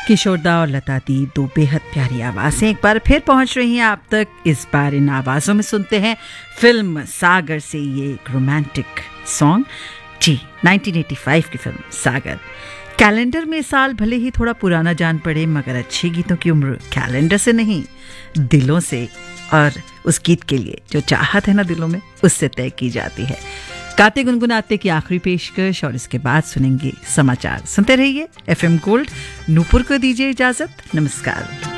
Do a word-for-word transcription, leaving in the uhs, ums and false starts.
किशोर दा और लता दी दो बेहद प्यारी आवाज़ें एक बार फिर पहुंच रही हैं आप तक। इस बार इन आवाज़ों में सुनते हैं फिल्म सागर से ये एक रोमांटिक सॉन्ग। जी, नाइनटीन एटी फाइव की फिल्म सागर। कैलेंडर में साल भले ही थोड़ा पुराना जान पड़े, मगर अच्छे गीतों की उम्र कैलेंडर से नहीं, दिलों से, और उस गीत के लिए जो चाहत है ना दिलों में, उससे तय की जाती है। गाते गुनगुनाते की आखिरी पेशकश और इसके बाद सुनेंगे समाचार। सुनते रहिए एफएम गोल्ड। नूपुर को दीजिए इजाजत। नमस्कार।